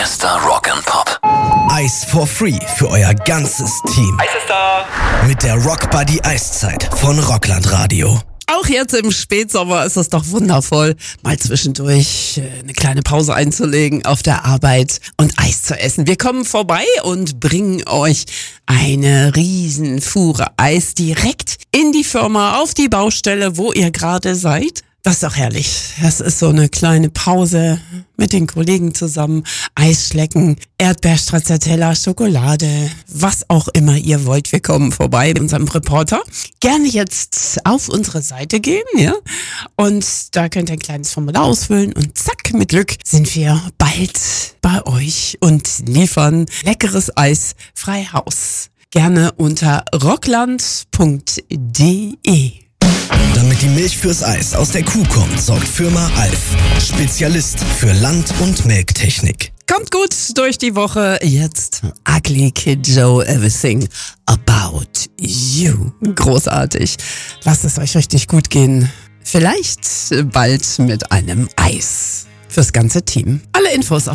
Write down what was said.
Bester Rock and Pop. Eis for free für euer ganzes Team. Eis ist da! Mit der Rock Buddy Eiszeit von Rockland Radio. Auch jetzt im Spätsommer ist es doch wundervoll, mal zwischendurch eine kleine Pause einzulegen auf der Arbeit und Eis zu essen. Wir kommen vorbei und bringen euch eine Riesenfuhre Eis direkt in die Firma, auf die Baustelle, wo ihr gerade seid. Das ist doch herrlich. Das ist so eine kleine Pause mit den Kollegen zusammen. Eis schlecken, Erdbeerstracciatella, Schokolade, was auch immer ihr wollt. Wir kommen vorbei mit unserem Reporter. Gerne jetzt auf unsere Seite gehen, ja. Und da könnt ihr ein kleines Formular ausfüllen und zack, mit Glück sind wir bald bei euch und liefern leckeres Eis frei Haus. Gerne unter rockland.de. Damit die Milch fürs Eis aus der Kuh kommt, sorgt Firma Alf. Spezialist für Land- und Melktechnik. Kommt gut durch die Woche. Jetzt Ugly Kid Joe, Everything About You. Großartig. Lasst es euch richtig gut gehen. Vielleicht bald mit einem Eis fürs ganze Team. Alle Infos